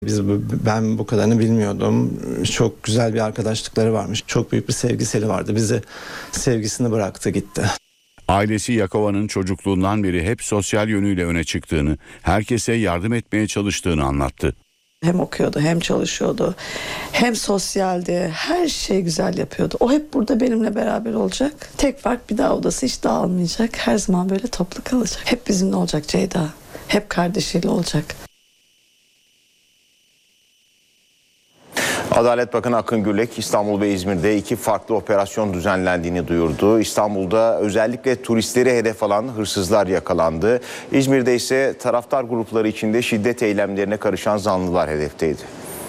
Ben bu kadarını bilmiyordum. Çok güzel bir arkadaşlıkları varmış. Çok büyük bir sevgiseli vardı. Bizi sevgisini bıraktı gitti. Ailesi Yakova'nın çocukluğundan beri hep sosyal yönüyle öne çıktığını, herkese yardım etmeye çalıştığını anlattı. Hem okuyordu hem çalışıyordu hem sosyaldi, her şey güzel yapıyordu. O hep burada benimle beraber olacak. Tek fark bir daha odası hiç dağılmayacak. Her zaman böyle toplu kalacak. Hep bizimle olacak Ceyda. Hep kardeşiyle olacak. Adalet Bakanı Akın Gürlek İstanbul ve İzmir'de 2 farklı operasyon düzenlendiğini duyurdu. İstanbul'da özellikle turistleri hedef alan hırsızlar yakalandı. İzmir'de ise taraftar grupları içinde şiddet eylemlerine karışan zanlılar hedefteydi.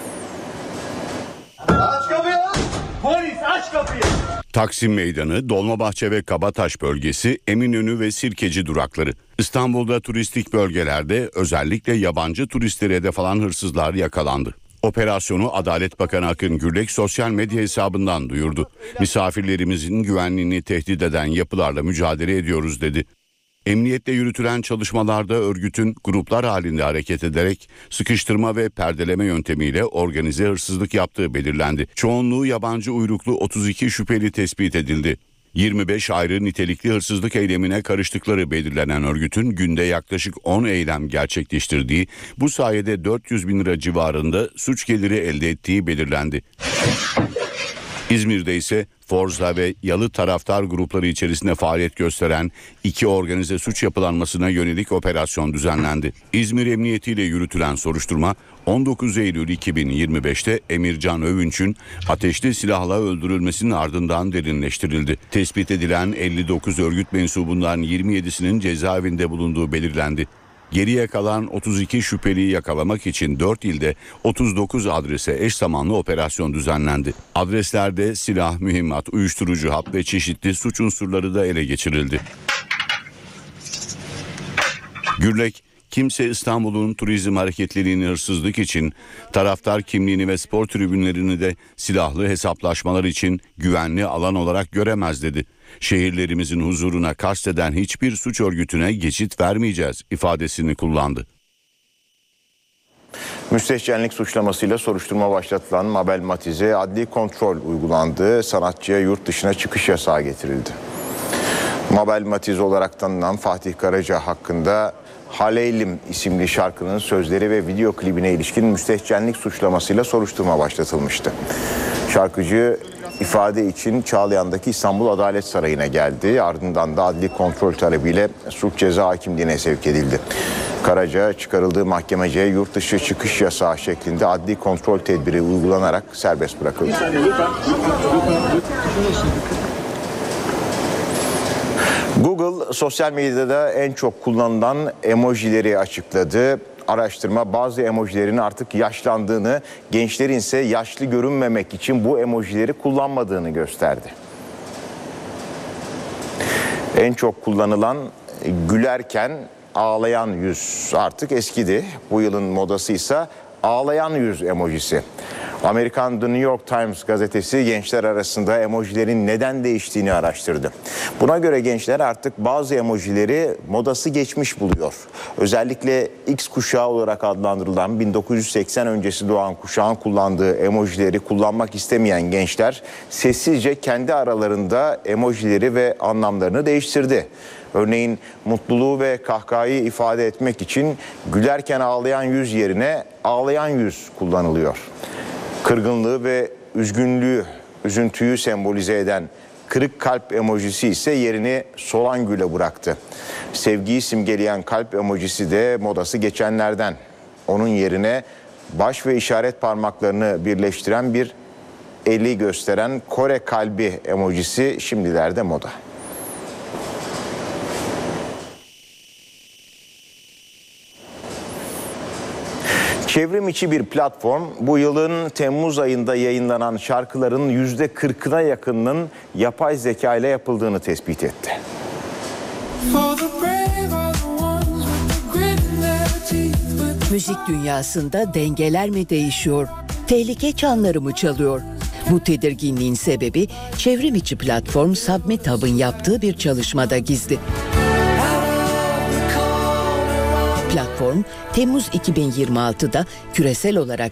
Aç kapıyı! Polis aç kapıyı! Taksim Meydanı, Dolmabahçe ve Kabataş bölgesi, Eminönü ve Sirkeci durakları. İstanbul'da turistik bölgelerde özellikle yabancı turistleri hedef alan hırsızlar yakalandı. Operasyonu Adalet Bakanı Akın Gürlek sosyal medya hesabından duyurdu. Misafirlerimizin güvenliğini tehdit eden yapılarla mücadele ediyoruz dedi. Emniyette yürütülen çalışmalarda örgütün gruplar halinde hareket ederek sıkıştırma ve perdeleme yöntemiyle organize hırsızlık yaptığı belirlendi. Çoğunluğu yabancı uyruklu 32 şüpheli tespit edildi. 25 ayrı nitelikli hırsızlık eylemine karıştıkları belirlenen örgütün günde yaklaşık 10 eylem gerçekleştirdiği, bu sayede 400 bin lira civarında suç geliri elde ettiği belirlendi. İzmir'de ise Forza ve Yalı taraftar grupları içerisinde faaliyet gösteren 2 organize suç yapılanmasına yönelik operasyon düzenlendi. İzmir Emniyeti ile yürütülen soruşturma 19 Eylül 2025'te Emircan Övünç'ün ateşli silahla öldürülmesinin ardından derinleştirildi. Tespit edilen 59 örgüt mensubundan 27'sinin cezaevinde bulunduğu belirlendi. Geriye kalan 32 şüpheliyi yakalamak için 4 ilde 39 adrese eş zamanlı operasyon düzenlendi. Adreslerde silah, mühimmat, uyuşturucu hap ve çeşitli suç unsurları da ele geçirildi. Gürlek, kimse İstanbul'un turizm hareketliliğini hırsızlık için, taraftar kimliğini ve spor tribünlerini de silahlı hesaplaşmalar için güvenli alan olarak göremez dedi. Şehirlerimizin huzuruna kasteden hiçbir suç örgütüne geçit vermeyeceğiz ifadesini kullandı. Müstehcenlik suçlamasıyla soruşturma başlatılan Mabel Matiz'e adli kontrol uygulandı. Sanatçıya yurt dışına çıkış yasağı getirildi. Mabel Matiz olarak tanınan Fatih Karaca hakkında Haleylim isimli şarkının sözleri ve video klibine ilişkin müstehcenlik suçlamasıyla soruşturma başlatılmıştı. Şarkıcı ifade için Çağlayan'daki İstanbul Adalet Sarayı'na geldi. Ardından da adli kontrol talebiyle suç ceza hakimliğine sevk edildi. Karaca çıkarıldığı mahkemece yurt dışı çıkış yasağı şeklinde adli kontrol tedbiri uygulanarak serbest bırakıldı. Google sosyal medyada en çok kullanılan emojileri açıkladı. Araştırma bazı emojilerin artık yaşlandığını, gençlerin ise yaşlı görünmemek için bu emojileri kullanmadığını gösterdi. En çok kullanılan gülerken ağlayan yüz artık eskidi. Bu yılın modası ise ağlayan yüz emojisi. Amerikan The New York Times gazetesi gençler arasında emojilerin neden değiştiğini araştırdı. Buna göre gençler artık bazı emojileri modası geçmiş buluyor. Özellikle X kuşağı olarak adlandırılan 1980 öncesi doğan kuşağın kullandığı emojileri kullanmak istemeyen gençler sessizce kendi aralarında emojileri ve anlamlarını değiştirdi. Örneğin mutluluğu ve kahkahayı ifade etmek için gülerken ağlayan yüz yerine ağlayan yüz kullanılıyor. Kırgınlığı ve üzüntüyü sembolize eden kırık kalp emojisi ise yerini solan güle bıraktı. Sevgiyi simgeleyen kalp emojisi de modası geçenlerden. Onun yerine baş ve işaret parmaklarını birleştiren bir eli gösteren Kore kalbi emojisi şimdilerde moda. Çevrim içi bir platform bu yılın Temmuz ayında yayınlanan şarkıların %40'ına yakınının yapay zeka ile yapıldığını tespit etti. Müzik dünyasında dengeler mi değişiyor? Tehlike çanları mı çalıyor? Bu tedirginliğin sebebi çevrim içi platform Submit Hub'ın yaptığı bir çalışmada gizli. Platform, Temmuz 2026'da küresel olarak